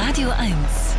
Radio 1.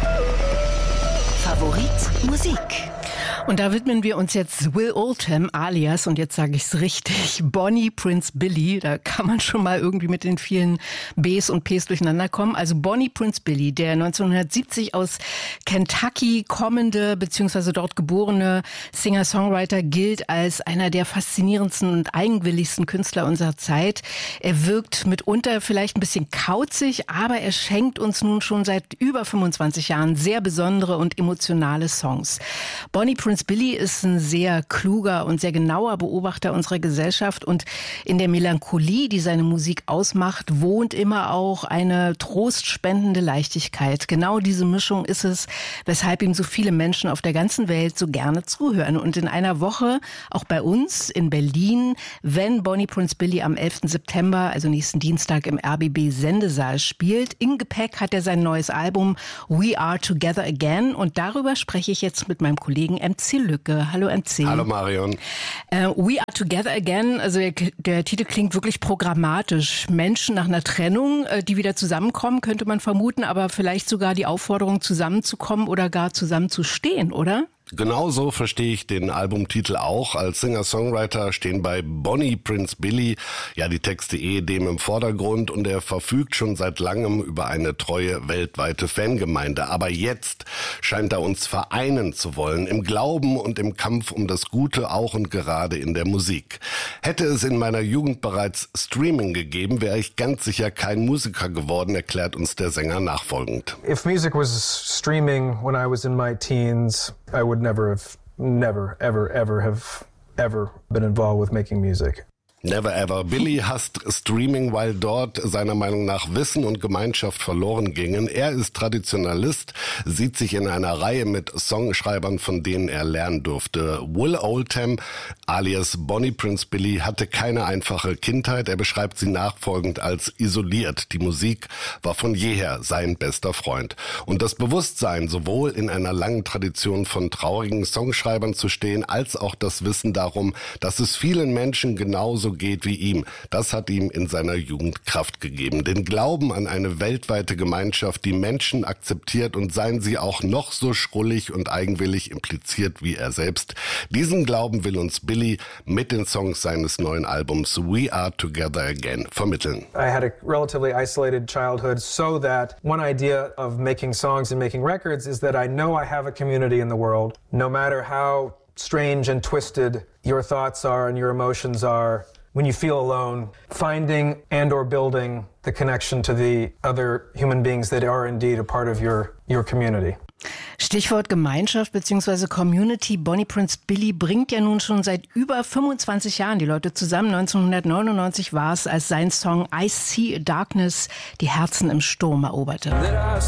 Favorit Musik. Und da widmen wir uns jetzt Will Oldham alias, und jetzt sage ich es richtig, Bonnie Prince Billy. Da kann man schon mal irgendwie mit den vielen Bs und Ps durcheinander kommen. Also Bonnie Prince Billy, der 1970 aus Kentucky kommende bzw. dort geborene Singer-Songwriter, gilt als einer der faszinierendsten und eigenwilligsten Künstler unserer Zeit. Er wirkt mitunter vielleicht ein bisschen kauzig, aber er schenkt uns nun schon seit über 25 Jahren sehr besondere und emotionale Songs. Bonnie Prince Billy ist ein sehr kluger und sehr genauer Beobachter unserer Gesellschaft, und in der Melancholie, die seine Musik ausmacht, wohnt immer auch eine trostspendende Leichtigkeit. Genau diese Mischung ist es, weshalb ihm so viele Menschen auf der ganzen Welt so gerne zuhören. Und in einer Woche, auch bei uns in Berlin, wenn Bonnie Prince Billy am 11. September, also nächsten Dienstag, im RBB Sendesaal spielt. Im Gepäck hat er sein neues Album We Are Together Again, und darüber spreche ich jetzt mit meinem Kollegen MC Lücke. Hallo MC. Hallo Marion. We Are Together Again, also der Titel klingt wirklich programmatisch. Menschen nach einer Trennung, die wieder zusammenkommen, könnte man vermuten, aber vielleicht sogar die Aufforderung, zusammenzukommen oder gar zusammenzustehen, oder? Genau so verstehe ich den Albumtitel auch. Als Singer-Songwriter stehen bei Bonnie Prince Billy ja die Texte dem im Vordergrund, und er verfügt schon seit langem über eine treue weltweite Fangemeinde. Aber jetzt scheint er uns vereinen zu wollen, im Glauben und im Kampf um das Gute, auch und gerade in der Musik. Hätte es in meiner Jugend bereits Streaming gegeben, wäre ich ganz sicher kein Musiker geworden, erklärt uns der Sänger nachfolgend. If music was streaming when I was in my teens, I would never have been involved with making music. Never ever. Billy hasst Streaming, weil dort seiner Meinung nach Wissen und Gemeinschaft verloren gingen. Er ist Traditionalist, sieht sich in einer Reihe mit Songschreibern, von denen er lernen durfte. Will Oldham alias Bonnie Prince Billy hatte keine einfache Kindheit. Er beschreibt sie nachfolgend als isoliert. Die Musik war von jeher sein bester Freund. Und das Bewusstsein, sowohl in einer langen Tradition von traurigen Songschreibern zu stehen, als auch das Wissen darum, dass es vielen Menschen genauso geht wie ihm. Das hat ihm in seiner Jugend Kraft gegeben. Den Glauben an eine weltweite Gemeinschaft, die Menschen akzeptiert, und seien sie auch noch so schrullig und eigenwillig impliziert wie er selbst. Diesen Glauben will uns Billy mit den Songs seines neuen Albums We Are Together Again vermitteln. I had a relatively isolated childhood, so that one idea of making songs and making records is that I know I have a community in the world, no matter how strange and twisted your thoughts are and your emotions are. When you feel alone, finding and or building the connection to the other human beings that are indeed a part of your community. Stichwort Gemeinschaft bzw. Community. Bonnie Prince Billy bringt ja nun schon seit über 25 Jahren die Leute zusammen. 1999 war es, als sein Song I See a Darkness die Herzen im Sturm eroberte. That I